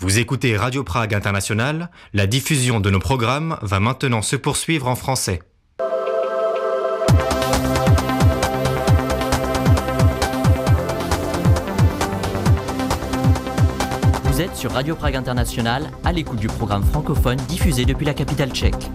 Vous écoutez Radio Prague International, la diffusion de nos programmes va maintenant se poursuivre en français. Vous êtes sur Radio Prague International, à l'écoute du programme francophone diffusé depuis la capitale tchèque.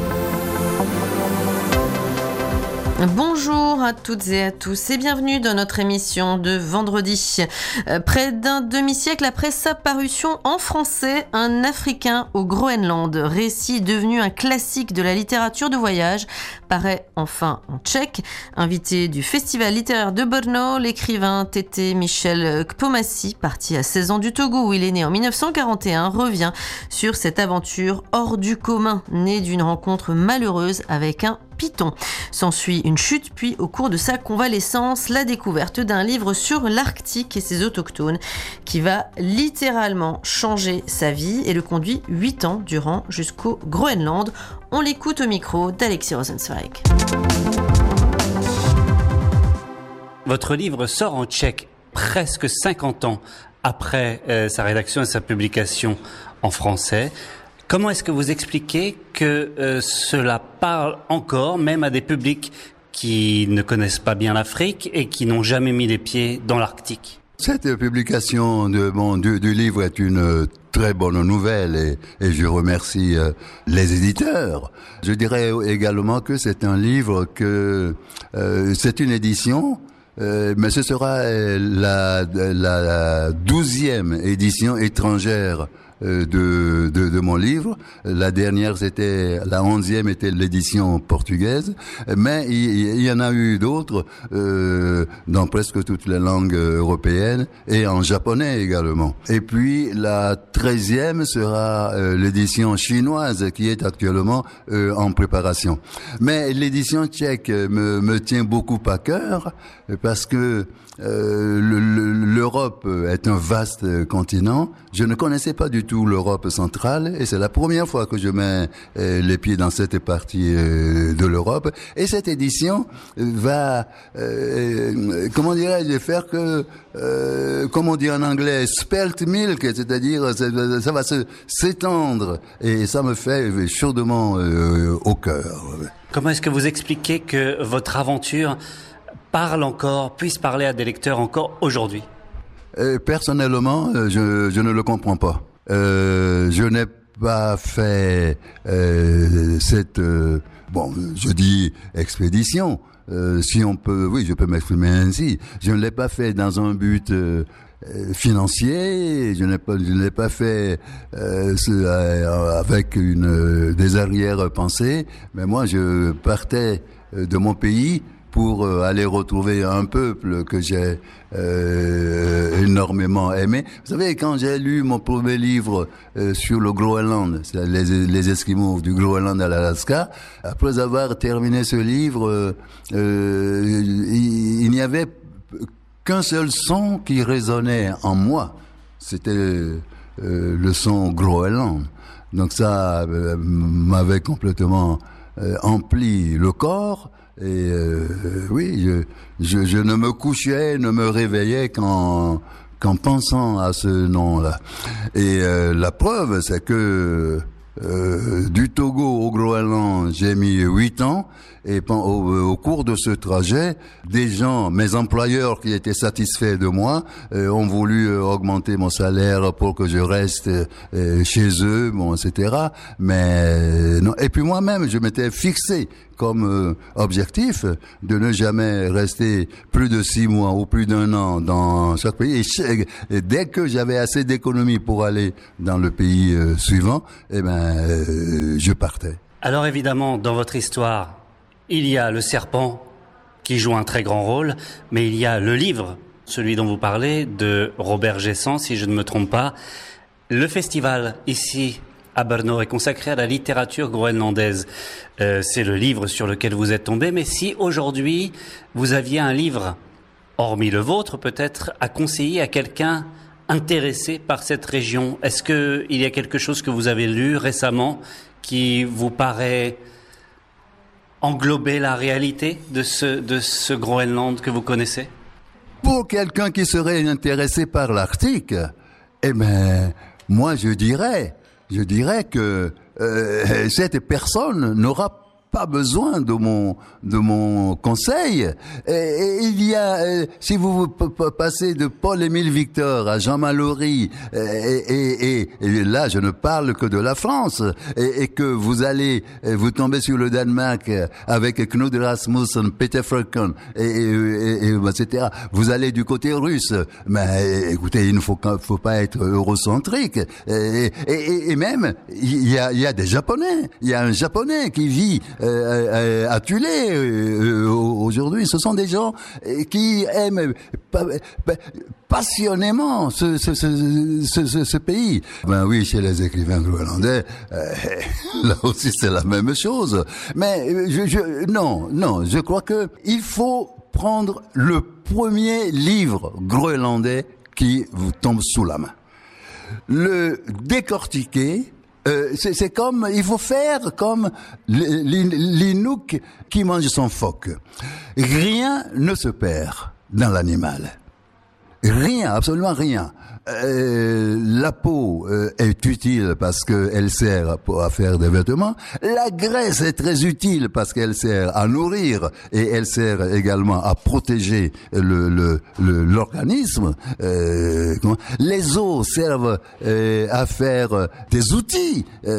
Bonjour à toutes et à tous et bienvenue dans notre émission de vendredi. Près d'un demi-siècle après sa parution en français, Un Africain au Groenland, récit devenu un classique de la littérature de voyage, paraît enfin en tchèque. Invité du Festival littéraire de Brno, l'écrivain Tété Michel Kpomassi, parti à 16 ans du Togo où il est né en 1941, revient sur cette aventure hors du commun, née d'une rencontre malheureuse avec un python. S'ensuit une chute, puis au cours de sa convalescence, la découverte d'un livre sur l'Arctique et ses autochtones qui va littéralement changer sa vie et le conduit 8 ans durant jusqu'au Groenland. On l'écoute au micro d'Alexis Rosenzweig. Votre livre sort en tchèque presque 50 ans après sa rédaction et sa publication en français. Comment est-ce que vous expliquez que cela parle encore, même à des publics qui ne connaissent pas bien l'Afrique et qui n'ont jamais mis les pieds dans l'Arctique? Cette publication du livre est une très bonne nouvelle et je remercie les éditeurs. Je dirais également que c'est un livre c'est une édition, mais ce sera la 12e édition étrangère de mon livre. La dernière c'était la 11e était l'édition portugaise, mais il y en a eu d'autres dans presque toutes les langues européennes et en japonais également. Et puis la 13e sera l'édition chinoise qui est actuellement en préparation. Mais l'édition tchèque me tient beaucoup à cœur parce que l'Europe est un vaste continent. Je ne connaissais pas du tout l'Europe centrale et c'est la première fois que je mets les pieds dans cette partie de l'Europe. Et cette édition va, comment dirais-je, faire que, comme on dit en anglais, spelt milk, c'est-à-dire ça va s'étendre et ça me fait chaudement au cœur. Comment est-ce que vous expliquez que votre aventure puisse parler à des lecteurs encore aujourd'hui? Personnellement, je ne le comprends pas. Je n'ai pas fait je dis expédition, si on peut, oui, je peux m'exprimer ainsi. Je ne l'ai pas fait dans un but financier, je ne l'ai pas fait avec des arrière-pensées, mais moi je partais de mon pays pour aller retrouver un peuple que j'ai énormément aimé. Vous savez, quand j'ai lu mon premier livre sur le Groenland, les Esquimaux du Groenland à l'Alaska, après avoir terminé ce livre, il n'y avait qu'un seul son qui résonnait en moi. C'était le son Groenland. Donc ça m'avait complètement empli le corps. Et oui, je ne me couchais, ne me réveillais qu'en pensant à ce nom-là. Et la preuve, c'est que du Togo au Groenland, j'ai mis 8 ans. Et au cours de ce trajet, des gens, mes employeurs qui étaient satisfaits de moi, ont voulu augmenter mon salaire pour que je reste chez eux, etc. Mais non. Et puis moi-même, je m'étais fixé comme objectif de ne jamais rester plus de 6 mois ou plus d'1 an dans chaque pays. Et dès que j'avais assez d'économies pour aller dans le pays suivant, je partais. Alors évidemment, dans votre histoire, il y a le serpent qui joue un très grand rôle, mais il y a le livre, celui dont vous parlez, de Robert Gessan, si je ne me trompe pas. Le festival, ici, à Brno, est consacré à la littérature groenlandaise. C'est le livre sur lequel vous êtes tombé, mais si aujourd'hui, vous aviez un livre, hormis le vôtre peut-être, à conseiller à quelqu'un intéressé par cette région, est-ce qu'il y a quelque chose que vous avez lu récemment qui vous paraît englober la réalité de ce Groenland que vous connaissez? Pour quelqu'un qui serait intéressé par l'Arctique, moi je dirais que cette personne n'aura pas besoin de mon conseil. Et il y a, si vous passez de Paul-Émile Victor à Jean Mallory, et là je ne parle que de la France, et que vous tombez sur le Danemark avec Knud Rasmussen, Peter Fröken, etc. Vous allez du côté russe, mais écoutez, il ne faut pas être eurocentrique. Et même il y a des Japonais. Il y a un Japonais qui vit à Tulé aujourd'hui. Ce sont des gens qui aiment passionnément ce pays. Ben oui, chez les écrivains groenlandais, là aussi c'est la même chose. Mais je crois que il faut prendre le premier livre groenlandais qui vous tombe sous la main, le décortiquer. C'est comme, il faut faire comme l'Inuk qui mange son phoque. Rien ne se perd dans l'animal. Rien, absolument rien. La peau est utile parce qu'elle sert à faire des vêtements. La graisse est très utile parce qu'elle sert à nourrir et elle sert également à protéger l'organisme. Les os servent à faire des outils,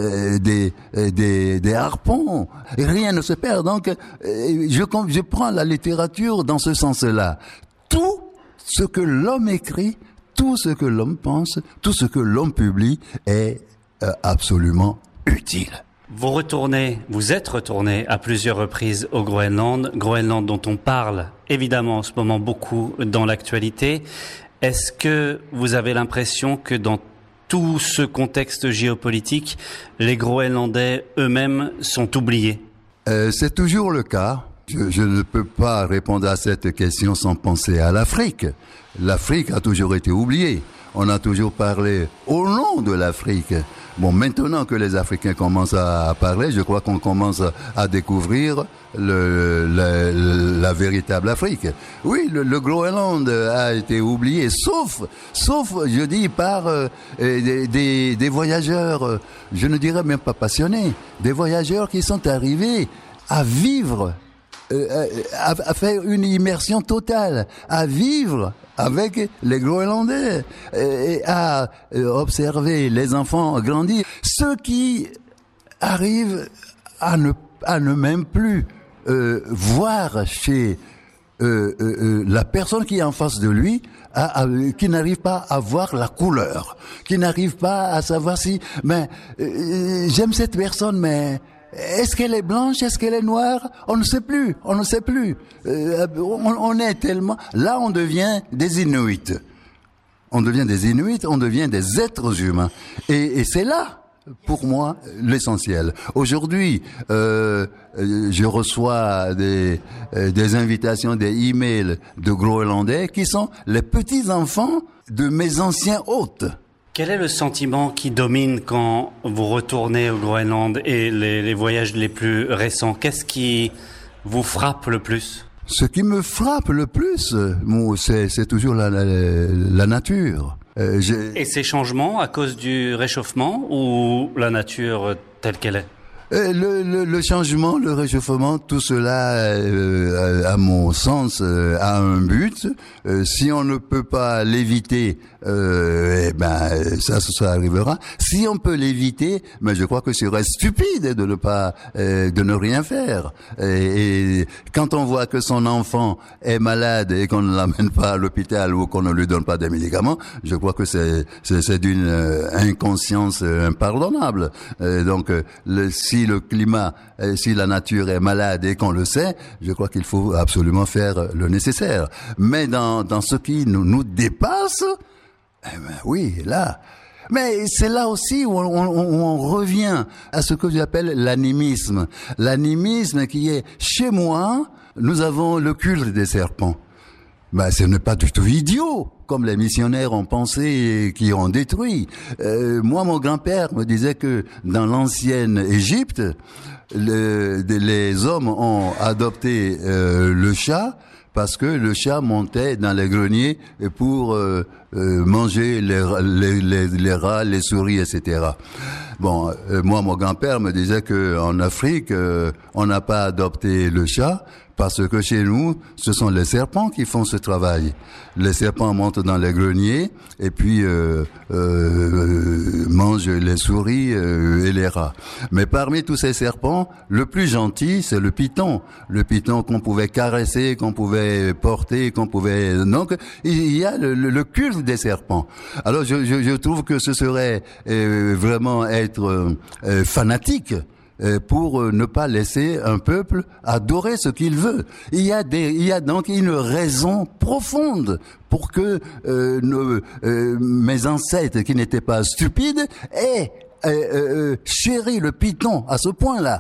des harpons. Et rien ne se perd. Donc, je prends la littérature dans ce sens-là. Tout ce que l'homme écrit, tout ce que l'homme pense, tout ce que l'homme publie est absolument utile. Vous êtes retourné à plusieurs reprises au Groenland dont on parle évidemment en ce moment beaucoup dans l'actualité. Est-ce que vous avez l'impression que dans tout ce contexte géopolitique, les Groenlandais eux-mêmes sont oubliés? C'est toujours le cas. Je ne peux pas répondre à cette question sans penser à l'Afrique. L'Afrique a toujours été oubliée. On a toujours parlé au nom de l'Afrique. Bon, maintenant que les Africains commencent à parler, je crois qu'on commence à découvrir la véritable Afrique. Oui, le Groenland a été oublié, sauf, je dis, par des voyageurs, je ne dirais même pas passionnés, des voyageurs qui sont arrivés à vivre, à faire une immersion totale, à vivre avec les Groenlandais et à observer les enfants grandir. Ceux qui arrivent à ne même plus voir chez la personne qui est en face de lui, qui n'arrive pas à voir la couleur, qui n'arrive pas à savoir si, j'aime cette personne, mais est-ce qu'elle est blanche? Est-ce qu'elle est noire? On ne sait plus. On est tellement... Là, on devient des Inuits. On devient des êtres humains. Et c'est là, pour moi, l'essentiel. Aujourd'hui, je reçois des invitations, des emails de Groenlandais qui sont les petits-enfants de mes anciens hôtes. Quel est le sentiment qui domine quand vous retournez au Groenland et les voyages les plus récents? Qu'est-ce qui vous frappe le plus? Ce qui me frappe le plus, c'est toujours la nature. Et ces changements à cause du réchauffement ou la nature telle qu'elle est? Le changement, le réchauffement, tout cela, à mon sens, a un but. Si on ne peut pas l'éviter, ça arrivera. Si on peut l'éviter, je crois que ce serait stupide de ne rien faire. Et quand on voit que son enfant est malade et qu'on ne l'amène pas à l'hôpital ou qu'on ne lui donne pas des médicaments, je crois que c'est d'une inconscience impardonnable. Donc, si le climat, si la nature est malade et qu'on le sait, je crois qu'il faut absolument faire le nécessaire. Mais dans ce qui nous dépasse, oui, là. Mais c'est là aussi où on revient à ce que j'appelle l'animisme. L'animisme qui est, chez moi, nous avons le culte des serpents. Ce n'est pas du tout idiot, comme les missionnaires ont pensé et qui ont détruit. Moi, mon grand-père me disait que dans l'ancienne Égypte, les hommes ont adopté le chat parce que le chat montait dans les greniers pour manger les rats, les souris, etc. Bon, moi, mon grand-père me disait que en Afrique, on n'a pas adopté le chat parce que chez nous, ce sont les serpents qui font ce travail. Les serpents montent dans les greniers et puis mangent les souris et les rats. Mais parmi tous ces serpents, le plus gentil, c'est le python. Le python qu'on pouvait caresser, qu'on pouvait porter, qu'on pouvait... Donc, il y a le culte des serpents. Alors, je trouve que ce serait vraiment être fanatique pour ne pas laisser un peuple adorer ce qu'il veut. Il y a donc une raison profonde pour que mes ancêtres qui n'étaient pas stupides aient chéri le python à ce point-là.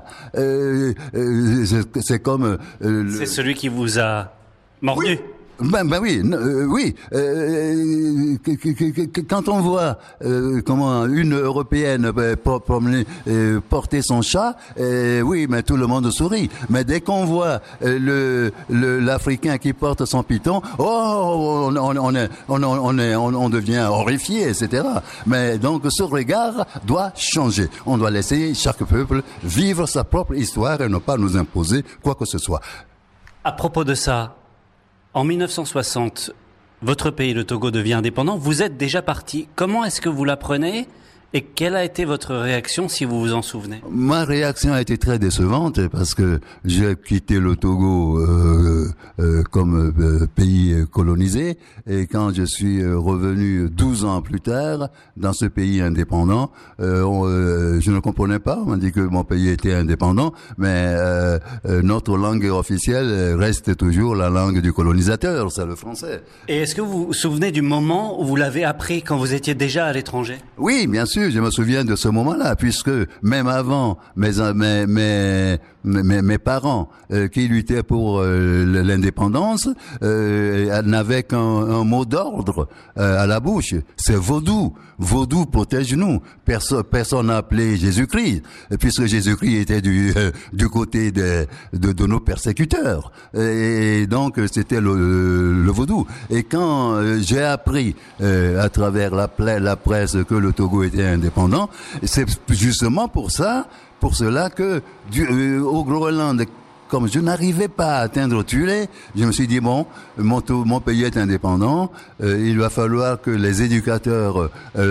C'est comme... C'est celui qui vous a mordu. Oui. Ben oui, oui. Quand on voit comment une Européenne porter son chat, oui, mais tout le monde sourit. Mais dès qu'on voit l'Africain qui porte son python, oh, on devient horrifié, etc. Mais donc ce regard doit changer. On doit laisser chaque peuple vivre sa propre histoire et ne pas nous imposer quoi que ce soit. À propos de ça. En 1960, votre pays, le Togo, devient indépendant. Vous êtes déjà parti. Comment est-ce que vous l'apprenez et quelle a été votre réaction, si vous vous en souvenez? Ma réaction a été très décevante parce que j'ai quitté le Togo comme pays colonisé et quand je suis revenu 12 ans plus tard dans ce pays indépendant, je ne comprenais pas. On m'a dit que mon pays était indépendant, mais notre langue officielle reste toujours la langue du colonisateur, c'est le français. Et est-ce que vous vous souvenez du moment où vous l'avez appris quand vous étiez déjà à l'étranger? Oui, bien sûr. Je me souviens de ce moment-là, puisque même avant, mes parents qui luttaient pour l'indépendance n'avaient qu'un mot d'ordre à la bouche, c'est vaudou. Vaudou, protège-nous. Personne n'a appelé Jésus-Christ, puisque Jésus-Christ était du côté de nos persécuteurs. Et donc, c'était le vaudou. Et quand j'ai appris à travers la presse que le Togo était indépendant, c'est justement pour cela que au Groenland, comme je n'arrivais pas à atteindre Thulé, je me suis dit bon, mon pays est indépendant, il va falloir que les éducateurs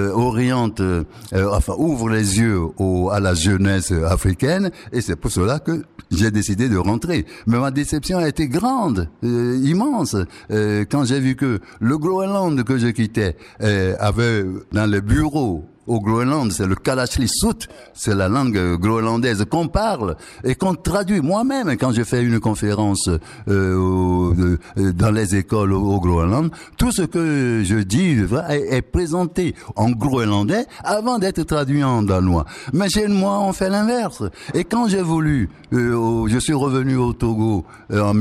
ouvrent les yeux à la jeunesse africaine, et c'est pour cela que j'ai décidé de rentrer. Mais ma déception a été grande, immense, quand j'ai vu que le Groenland que je quittais avait dans les bureaux au Groenland, c'est le Kalaallisut, c'est la langue groenlandaise qu'on parle et qu'on traduit. Moi-même, quand je fais une conférence dans les écoles au Groenland, tout ce que je dis est présenté en groenlandais avant d'être traduit en danois. Mais chez moi, on fait l'inverse. Et quand j'ai voulu, je suis revenu au Togo en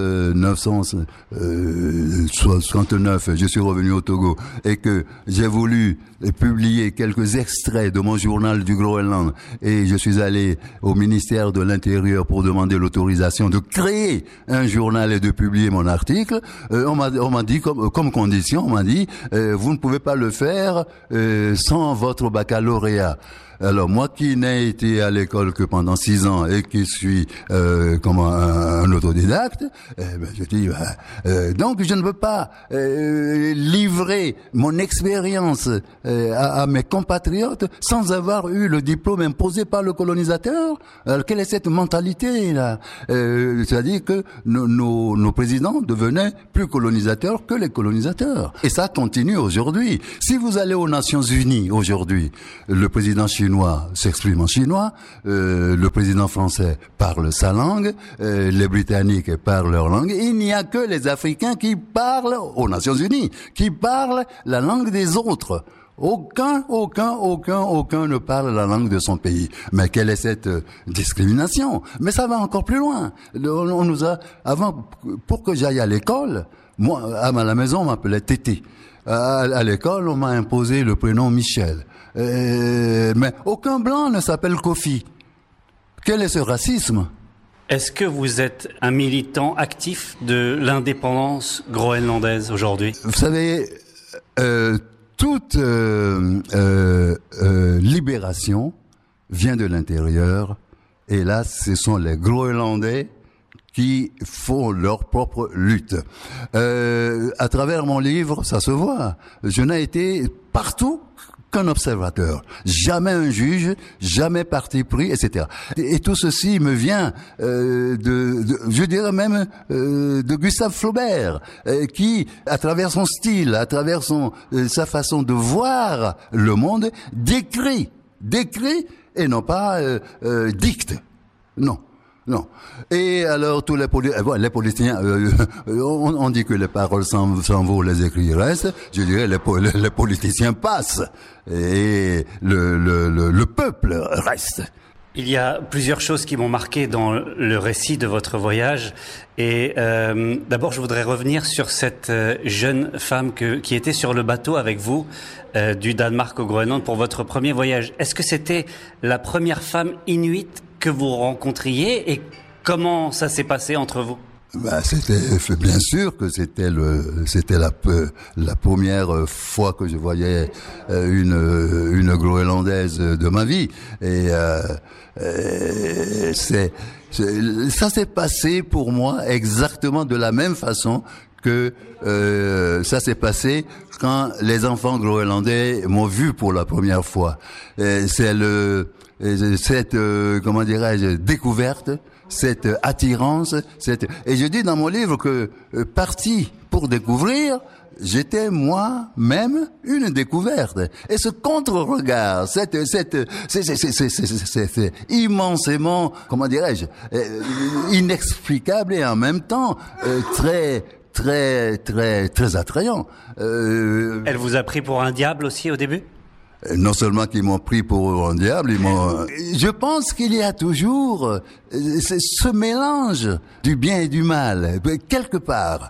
1969, je suis revenu au Togo et que j'ai voulu publier quelques extraits de mon journal du Groenland et je suis allé au ministère de l'Intérieur pour demander l'autorisation de créer un journal et de publier mon article. On m'a dit comme condition, on m'a dit vous ne pouvez pas le faire sans votre baccalauréat. Alors moi qui n'ai été à l'école que pendant 6 ans et qui suis comme un autodidacte, je dis donc je ne veux pas livrer mon expérience à mes compatriotes sans avoir eu le diplôme imposé par le colonisateur. Alors quelle est cette mentalité là? C'est-à-dire que nos présidents devenaient plus colonisateurs que les colonisateurs. Et ça continue aujourd'hui. Si vous allez aux Nations Unies aujourd'hui, le président chinois s'exprime en chinois, le président français parle sa langue, les Britanniques parlent leur langue. Il n'y a que les Africains qui parlent aux Nations Unies, qui parlent la langue des autres. Aucun ne parle la langue de son pays. Mais quelle est cette discrimination? Mais ça va encore plus loin. On nous a, avant, pour que j'aille à l'école, moi, à la maison, on m'appelait Tété. À l'école, on m'a imposé le prénom Michel. Mais aucun blanc ne s'appelle Kofi. Quel est ce racisme? Est-ce que vous êtes un militant actif de l'indépendance groenlandaise aujourd'hui? Vous savez, toute libération vient de l'intérieur, et là, ce sont les Groenlandais qui font leur propre lutte. À travers mon livre, ça se voit. Je n'ai été partout qu'un observateur, jamais un juge, jamais parti pris, etc. Et tout ceci me vient je dirais même de Gustave Flaubert, qui, à travers son style, à travers sa façon de voir le monde, décrit et non pas dicte. Non. Et alors tous les politiciens, on dit que les paroles s'en vont, les écrits restent. Je dirais les politiciens passent et le peuple reste. Il y a plusieurs choses qui m'ont marqué dans le récit de votre voyage. Et d'abord, je voudrais revenir sur cette jeune femme qui était sur le bateau avec vous du Danemark au Groenland pour votre premier voyage. Est-ce que c'était la première femme inuite que vous rencontriez et comment ça s'est passé entre vous? C'était bien sûr que c'était la première fois que je voyais une Groenlandaise de ma vie, et ça s'est passé pour moi exactement de la même façon que ça s'est passé quand les enfants groenlandais m'ont vu pour la première fois. C'est cette comment dirais-je, découverte, cette attirance, et je dis dans mon livre que parti pour découvrir, j'étais moi-même une découverte. Et ce contre-regard, c'est immensément, comment dirais-je, inexplicable et en même temps très attrayant. Elle vous a pris pour un diable aussi au début? Non seulement qu'ils m'ont pris pour un diable, je pense qu'il y a toujours ce mélange du bien et du mal. Quelque part,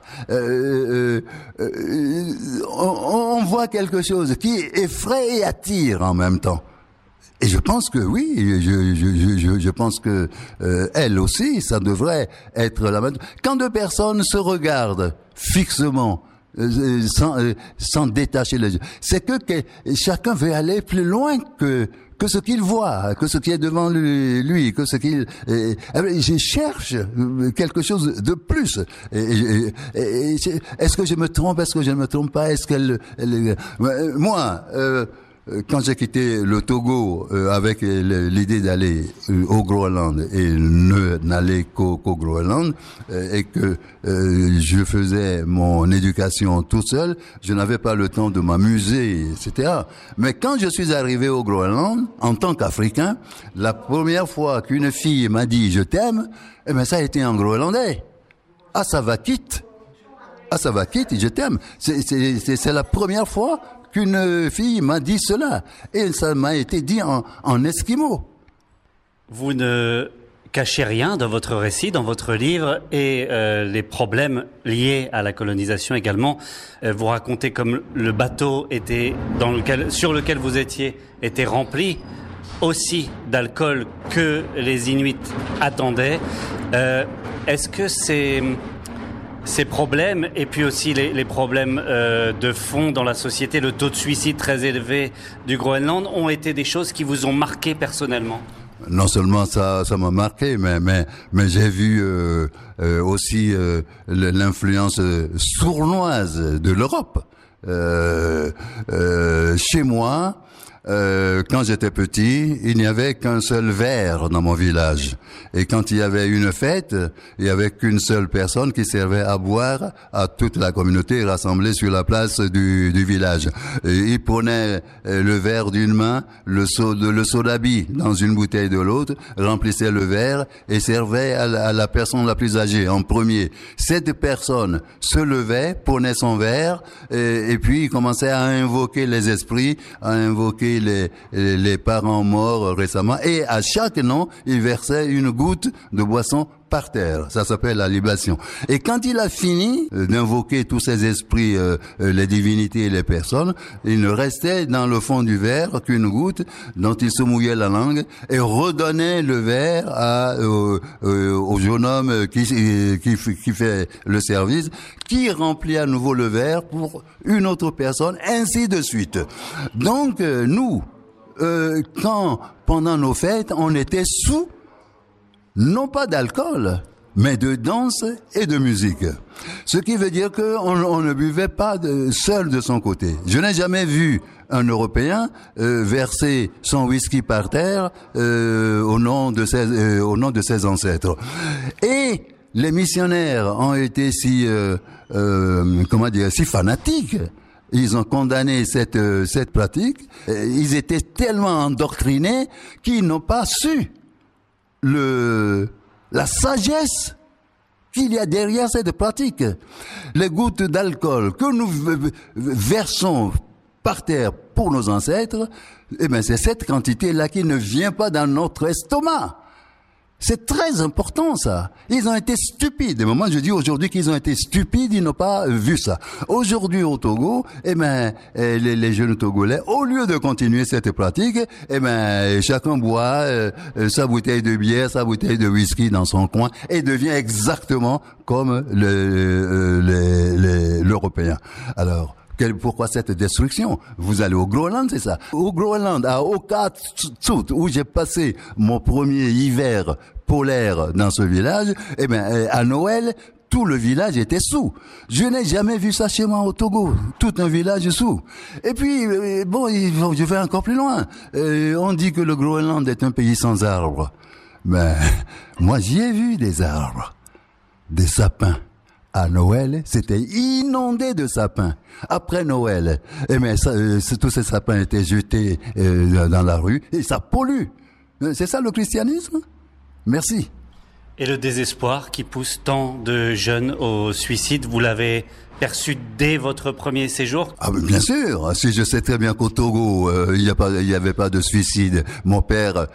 on voit quelque chose qui effraie et attire en même temps. Et je pense que oui, je pense que elle aussi, ça devrait être la même. Quand deux personnes se regardent fixement, sans détacher les yeux, c'est que chacun veut aller plus loin que ce qu'il voit, que ce qui est devant lui, que ce qu'il je cherche quelque chose de plus. Est-ce que je me trompe? Est-ce que je ne me trompe pas? Est-ce qu'elle moi quand j'ai quitté le Togo avec l'idée d'aller au Groenland et ne n'aller qu'au Groenland, et que je faisais mon éducation tout seul, je n'avais pas le temps de m'amuser, etc. Mais quand je suis arrivé au Groenland, en tant qu'Africain, la première fois qu'une fille m'a dit « je t'aime », ça a été en groenlandais. « Ah, ça va quitte ». « Ah, ça va quitte, je t'aime ». C'est la première fois qu'une fille m'a dit cela. Et ça m'a été dit en esquimau. Vous ne cachez rien dans votre récit, dans votre livre, et les problèmes liés à la colonisation également. Vous racontez comme le bateau sur lequel vous étiez était rempli aussi d'alcool que les Inuits attendaient. Est-ce que ces problèmes, et puis aussi les problèmes de fond dans la société, le taux de suicide très élevé du Groenland, ont été des choses qui vous ont marqué personnellement? Non seulement ça m'a marqué, mais j'ai vu aussi l'influence sournoise de l'Europe. Chez moi, quand j'étais petit, il n'y avait qu'un seul verre dans mon village. Et quand il y avait une fête, il n'y avait qu'une seule personne qui servait à boire à toute la communauté rassemblée sur la place du village. Et il prenait le verre d'une main, le sodabi dans une bouteille de l'autre, remplissait le verre et servait à la personne la plus âgée en premier. Cette personne se levait, prenait son verre et puis il commençait à invoquer les esprits, à invoquer les parents morts récemment, et à chaque nom, il versait une goutte de boisson par terre. Ça s'appelle la libation. Et quand il a fini d'invoquer tous ces esprits, les divinités et les personnes, il ne restait dans le fond du verre qu'une goutte dont il se mouillait la langue et redonnait le verre au jeune homme qui fait le service, qui remplit à nouveau le verre pour une autre personne, ainsi de suite. Donc, nous, quand, pendant nos fêtes, on était sous, non pas d'alcool, mais de danse et de musique. Ce qui veut dire qu'on ne buvait pas seul de son côté. Je n'ai jamais vu un Européen verser son whisky par terre au nom de ses ancêtres. Et les missionnaires ont été si fanatiques. Ils ont condamné cette pratique. Ils étaient tellement endoctrinés qu'ils n'ont pas su la sagesse qu'il y a derrière cette pratique. Les gouttes d'alcool que nous versons par terre pour nos ancêtres, c'est cette quantité-là qui ne vient pas dans notre estomac. C'est très important, ça. Ils ont été stupides. Moi, je dis aujourd'hui qu'ils ont été stupides, ils n'ont pas vu ça. Aujourd'hui, au Togo, les jeunes Togolais, au lieu de continuer cette pratique, chacun boit sa bouteille de bière, sa bouteille de whisky dans son coin et devient exactement comme l'Européen. Alors, pourquoi cette destruction? Vous allez au Groenland, c'est ça. Au Groenland, à Okatsut, où j'ai passé mon premier hiver polaire dans ce village, à Noël, tout le village était sous. Je n'ai jamais vu ça chez moi au Togo. Tout un village sous. Et puis, je vais encore plus loin. On dit que le Groenland est un pays sans arbres. Mais, moi, j'y ai vu des arbres. Des sapins. À Noël, c'était inondé de sapins. Après Noël, tous ces sapins étaient jetés dans la rue et ça pollue. C'est ça le christianisme? Merci. Et le désespoir qui pousse tant de jeunes au suicide, vous l'avez perçu dès votre premier séjour? Ah, bien sûr. Si je sais très bien qu'au Togo, il y avait pas de suicide. Mon père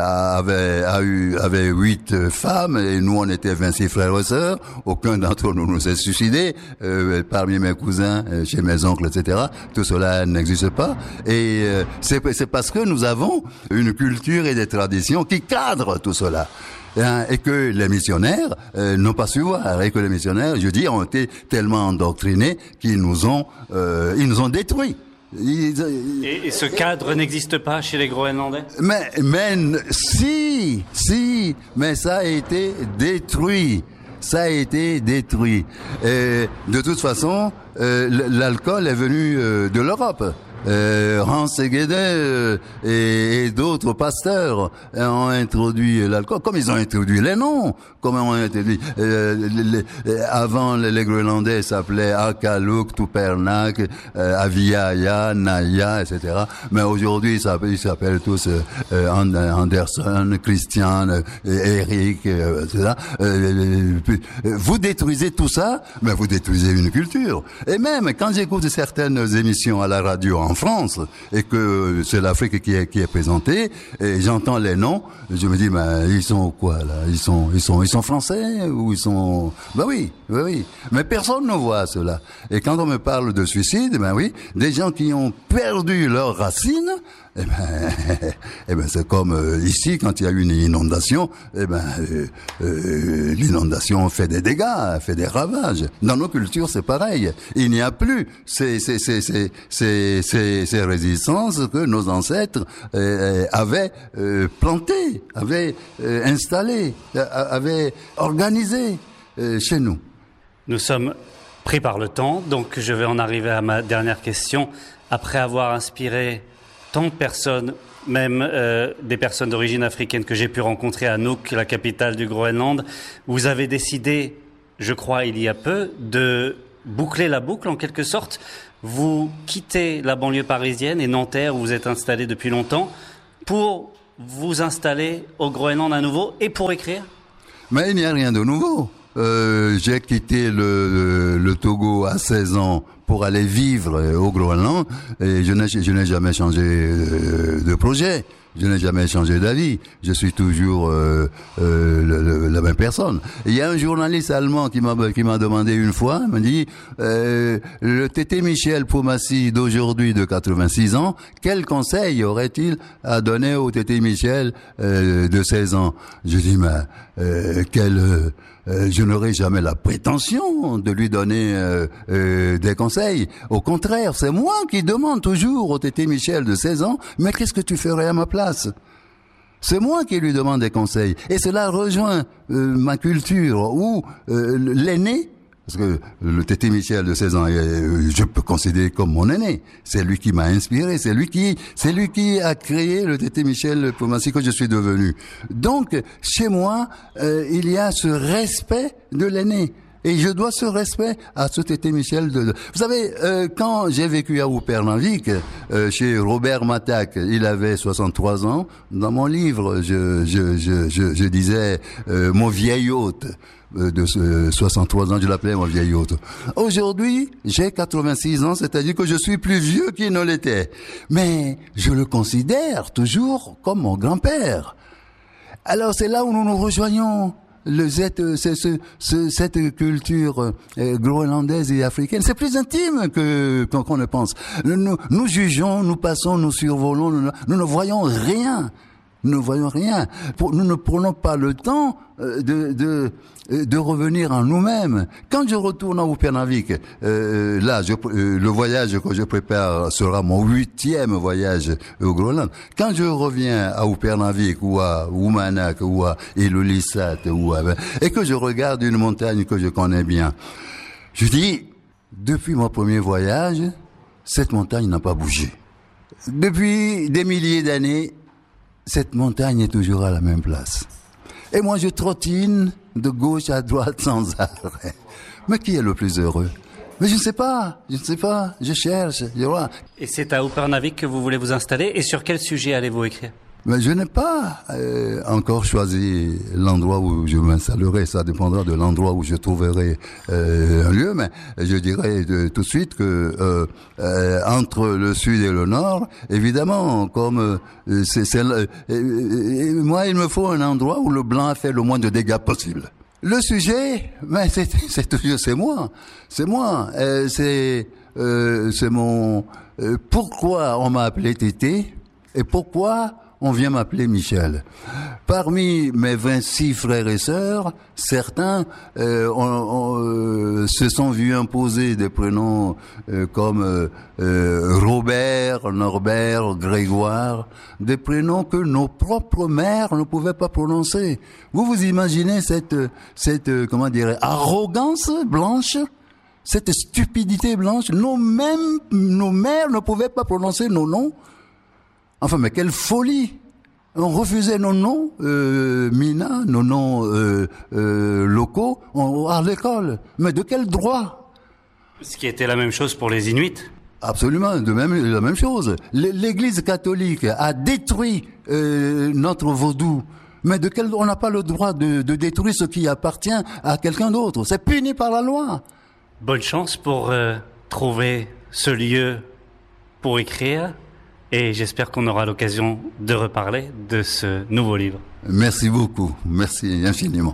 avait 8 femmes et nous on était 26 frères et sœurs. Aucun d'entre nous s'est suicidé. Parmi mes cousins, chez mes oncles, etc. Tout cela n'existe pas. Et c'est parce que nous avons une culture et des traditions qui cadrent tout cela. Et que les missionnaires n'ont pas su voir, et que les missionnaires, ont été tellement endoctrinés qu'ils nous ont détruits. Et ce cadre n'existe pas chez les Groenlandais? Mais si, mais ça a été détruit. Ça a été détruit. Et de toute façon, l'alcool est venu de l'Europe. Hans Segede et d'autres pasteurs ont introduit l'alcool, comme ils ont introduit les noms, comme ils ont introduit avant les Groenlandais s'appelaient Akaluk, Tupernak, Aviaya, Naya, etc. Mais aujourd'hui ils s'appellent tous Anderson, Christian, Eric, etc. Vous détruisez tout ça, mais vous détruisez une culture. Et même quand j'écoute certaines émissions à la radio en France et que c'est l'Afrique qui est présentée et j'entends les noms, je me dis ils sont quoi là? Ils sont français ou ils sont oui. Mais personne ne voit cela. Et quand on me parle de suicide, des gens qui ont perdu leurs racines, c'est comme ici quand il y a une inondation, l'inondation fait des dégâts, fait des ravages. Dans nos cultures, c'est pareil. Il n'y a plus ces résistances que nos ancêtres avaient plantées, avaient installées, avaient organisées chez nous. Nous sommes pris par le temps, donc je vais en arriver à ma dernière question. Après avoir inspiré tant de personnes, même des personnes d'origine africaine que j'ai pu rencontrer à Nuuk, la capitale du Groenland, vous avez décidé, je crois il y a peu, de boucler la boucle en quelque sorte. Vous quittez la banlieue parisienne et Nanterre où vous êtes installé depuis longtemps pour vous installer au Groenland à nouveau et pour écrire? Mais il n'y a rien de nouveau. J'ai quitté le Togo à 16 ans pour aller vivre au Groenland et je n'ai jamais changé de projet. Je n'ai jamais changé d'avis. Je suis toujours la même personne. Il y a un journaliste allemand qui m'a demandé une fois, il m'a dit le Tété Michel Pomassi d'aujourd'hui de 86 ans, quel conseil aurait-il à donner au Tété Michel de 16 ans? Je dis je n'aurai jamais la prétention de lui donner des conseils. Au contraire, c'est moi qui demande toujours au Tété Michel de 16 ans, mais qu'est-ce que tu ferais à ma place? C'est moi qui lui demande des conseils. Et cela rejoint ma culture où l'aîné, parce que le Tété Michel de 16 ans, je peux considérer comme mon aîné. C'est lui qui m'a inspiré, c'est lui qui a créé le Tété Michel Pomassi que je suis devenu. Donc, chez moi, il y a ce respect de l'aîné. Et je dois ce respect à ce Tété Michel Vous savez, quand j'ai vécu à Upernavik, chez Robert Matac, il avait 63 ans. Dans mon livre, je disais mon vieil hôte de 63 ans, je l'appelais mon vieil hôte. Aujourd'hui, j'ai 86 ans, c'est-à-dire que je suis plus vieux qu'il ne l'était. Mais je le considère toujours comme mon grand-père. Alors c'est là où nous nous rejoignons. Cette culture groenlandaise et africaine, c'est plus intime qu'on ne pense. Nous jugeons, nous passons, nous survolons, nous ne voyons rien. Nous ne voyons rien. Nous ne prenons pas le temps de revenir en nous-mêmes. Quand je retourne à Upernavik, le voyage que je prépare sera mon 8e voyage au Groenland. Quand je reviens à Upernavik ou à Uummannaq ou à Ilulissat et que je regarde une montagne que je connais bien, je dis, depuis mon premier voyage, cette montagne n'a pas bougé. Depuis des milliers d'années, cette montagne est toujours à la même place. Et moi, je trottine de gauche à droite sans arrêt. Mais qui est le plus heureux? Mais je ne sais pas, je cherche, je vois. Et c'est à Upernavik que vous voulez vous installer? Et sur quel sujet allez-vous écrire? Mais je n'ai pas encore choisi l'endroit où je m'installerai. Ça dépendra de l'endroit où je trouverai un lieu. Mais je dirais tout de suite que entre le sud et le nord, évidemment, comme moi, il me faut un endroit où le blanc a fait le moins de dégâts possible. Le sujet, mais c'est moi. C'est mon pourquoi on m'a appelé Tété et pourquoi on vient m'appeler Michel. Parmi mes 26 frères et sœurs, certains se sont vus imposer des prénoms comme Robert, Norbert, Grégoire, des prénoms que nos propres mères ne pouvaient pas prononcer. Vous imaginez cette arrogance blanche, cette stupidité blanche? Nos mères ne pouvaient pas prononcer nos noms. Enfin, mais quelle folie! On refusait nos noms, Mina, nos noms locaux, à l'école. Mais de quel droit? Ce qui était la même chose pour les Inuits. Absolument, la même chose. L'Église catholique a détruit notre vaudou. Mais on n'a pas le droit de détruire ce qui appartient à quelqu'un d'autre. C'est puni par la loi. Bonne chance pour trouver ce lieu pour écrire. Et j'espère qu'on aura l'occasion de reparler de ce nouveau livre. Merci beaucoup. Merci infiniment.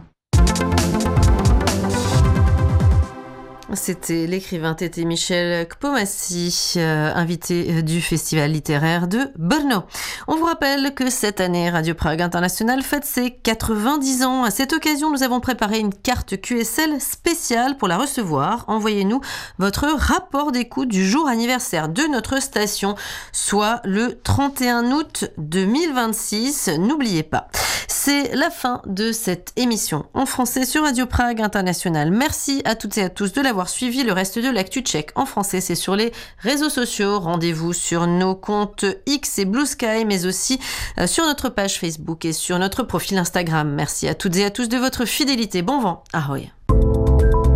C'était l'écrivain Tété Michel Pomassi, invité du Festival littéraire de Brno. On vous rappelle que cette année, Radio Prague International fête ses 90 ans. À cette occasion, nous avons préparé une carte QSL spéciale pour la recevoir. Envoyez-nous votre rapport d'écoute du jour anniversaire de notre station, soit le 31 août 2026. N'oubliez pas. C'est la fin de cette émission en français sur Radio Prague International. Merci à toutes et à tous de l'avoir suivi. Le reste de l'actu tchèque en français, c'est sur les réseaux sociaux. Rendez-vous sur nos comptes X et Blue Sky, mais aussi sur notre page Facebook et sur notre profil Instagram. Merci à toutes et à tous de votre fidélité. Bon vent. Ahoy.